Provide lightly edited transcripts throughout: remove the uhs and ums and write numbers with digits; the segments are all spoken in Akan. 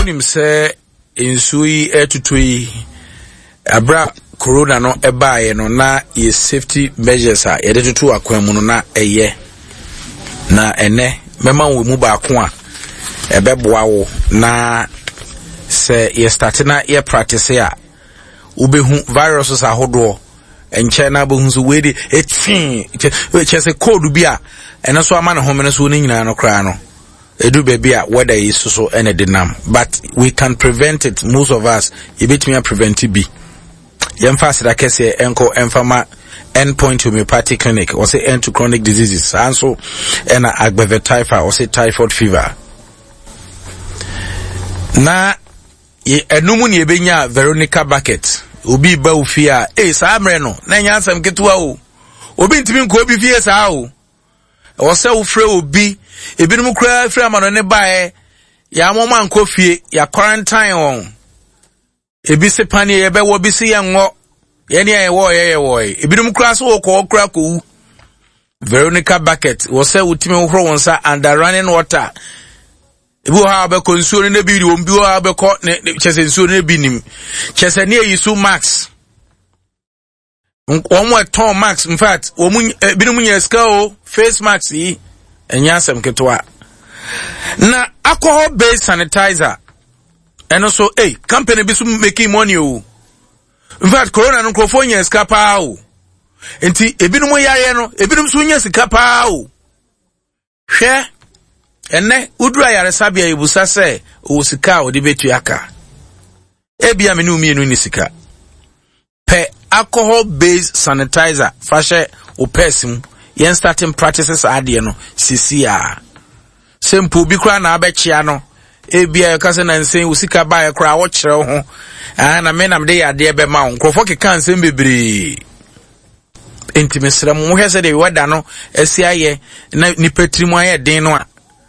unim se insui etutui abra corona no ebaye no na ye safety measures a ye tutu akwamu no na eye na ene mema wo mu ba ko a ebeboa wo na se ye start na ye practice a ubehu viruses ahodo enche na bohu so we de chese code bi a ene so ama ne homene so ni nyina no kra no edu baby a whether is so ene denam, but we can prevent it. Most of us ebet me prevent it be yemfa da kese enko enfama endpoint homeopathic clinic or say end to chronic diseases and so ena agbeve typhoid or say typhoid fever na enumu ni ebenya Veronica Bucket obi ba ofia sa amre no na nya asem ketewa o obi ntimi nko obi fie sa o o se wo frɛ obi ebinum kura frɛ amano ne bae ya moma nko fie ya quarantine on ebi se pani ye be wo bi se ye ngo ye ne ye wo ebinum kura so wo kura ko Veronica Bucket wo se utimi horo wonsa under running water ebi ha be konsuo ne bi wo bi ha be ko ne chese nsuo ne bi nim chese ne yisu max omo ton max in fact omu binum nya ska o face max yi enya asem ketwa na alcohol based sanitizer eno so company bi so making money o in fact corona no crofo nya ska pa o enti ebinum yare no ebinum so nya ska pa o hwe enne udura yare sabia ibusa se o sika o de betu aka ebia me no mienu ni sika pe alcohol based sanitizer fashe o person yen starting practices ade no sisia simple bi kra na abechia no ebia yakase na nsen o sika ba ya kra wo kire ho na me na me ade be ma nkrofo keka nsem bebre intimesra mu hwese de weda no asiaye na ni patrimu aye den no a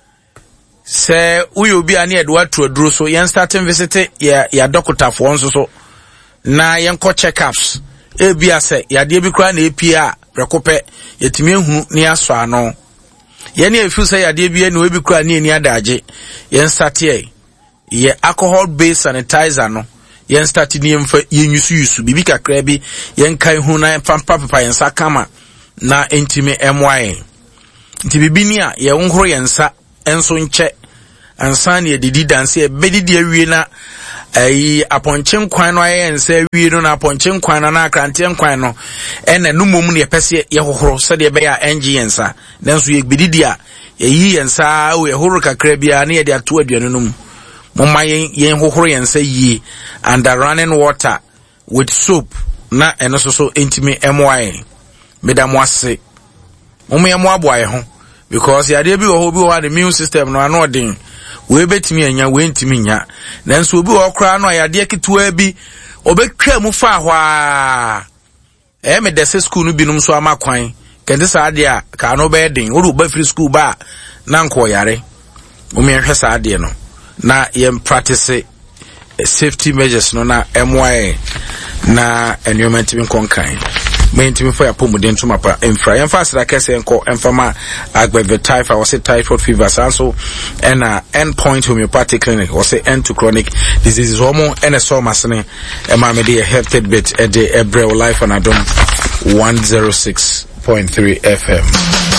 se uyo bi ani edwa tuaduro so yen starting visit ya doctor for onso so na yen ko checkups ebia se yade bi kra na epia rekope yetimi ehunu ni aso ano yen efu se yade bi na obi kra na eni adaje yen start ye alcohol based sanitizer no yen start ni emfa yenyusu bibi kakra bi yen kan hu na papa yen sakama na entimi MY nti bibi ni a ye nhoro yen sa enso nche ansane edidi danse ebedidi awie na aponchen kwan no ayense awie no na aponchen kwan na akrante kwan no ena numom ne pese ye hohoro se de be ya engineer nanso ye bedidi a yi yensa o ye horo kakra bia na ye de ato aduane no mu momma yen hohoro yensa yi under running water with soap na eno so intimi MY medamo ase momma yemo aboa ye ho because ya de bi wo bi wo the immune system no ano odin we betimi anya we ntimi nya nanso obi wo kra no ayade ketewa bi obetwa mu fa hwa me dese school no binum so amakwan kende saade a ka no be den wo ba free school ba na nko yare mo me hwe saade no na yem practice safety measures no na MY na environment bin konkan mentimi for apomuden to mapa emfra yemfa sra kese enko emfama agbeve typhoid or say typhoid fever so and endpoint homeopathic clinic or say end to chronic diseases homo and so masne ema me dey health bit e dey ebre life and adom 106.3 FM